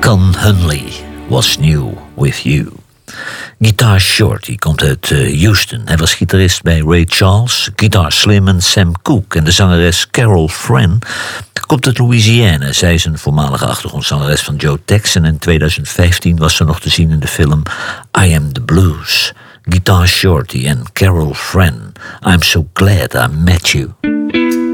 Con Hunley was new with you. Guitar Shorty komt uit Houston. Hij was gitarist bij Ray Charles, Guitar Slim en Sam Cooke. En de zangeres Carol Fran komt uit Louisiana. Zij is een voormalige achtergrondzangeres van Joe Tex. En in 2015 was ze nog te zien in de film I Am the Blues. Guitar Shorty en Carol Fran. I'm so glad I met you.